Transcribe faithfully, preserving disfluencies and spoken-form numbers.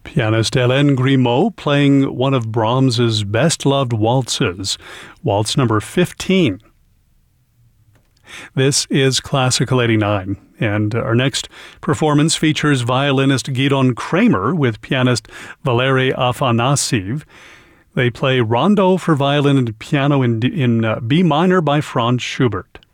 Pianist Hélène Grimaud playing one of Brahms's best-loved waltzes, Waltz number fifteen. This is Classical eighty-nine, and our next performance features violinist Gidon Kramer with pianist Valery Afanasiev. They play Rondo for violin and piano in, in uh, B minor by Franz Schubert.